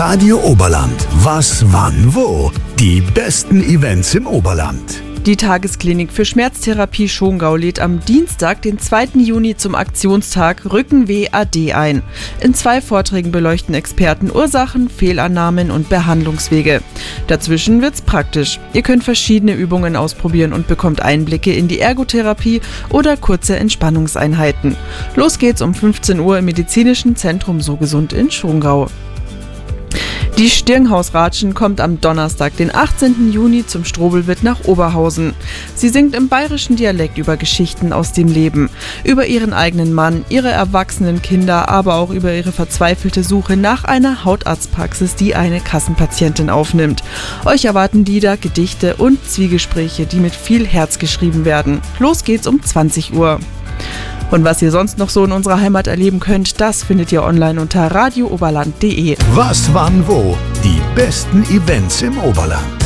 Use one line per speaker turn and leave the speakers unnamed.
Radio Oberland. Was, wann, wo? Die besten Events im Oberland.
Die Tagesklinik für Schmerztherapie Schongau lädt am Dienstag, den 2. Juni zum Aktionstag Rückenweh AD ein. In 2 Vorträgen beleuchten Experten Ursachen, Fehlannahmen und Behandlungswege. Dazwischen wird's praktisch. Ihr könnt verschiedene Übungen ausprobieren und bekommt Einblicke in die Ergotherapie oder kurze Entspannungseinheiten. Los geht's um 15 Uhr im Medizinischen Zentrum So Gesund in Schongau. Die Stirnhaus-Ratschen kommt am Donnerstag, den 18. Juni zum Strobelwitt nach Oberhausen. Sie singt im bayerischen Dialekt über Geschichten aus dem Leben, über ihren eigenen Mann, ihre erwachsenen Kinder, aber auch über ihre verzweifelte Suche nach einer Hautarztpraxis, die eine Kassenpatientin aufnimmt. Euch erwarten Lieder, Gedichte und Zwiegespräche, die mit viel Herz geschrieben werden. Los geht's um 20 Uhr. Und was ihr sonst noch so in unserer Heimat erleben könnt, das findet ihr online unter radiooberland.de.
Was, wann, wo? Die besten Events im Oberland.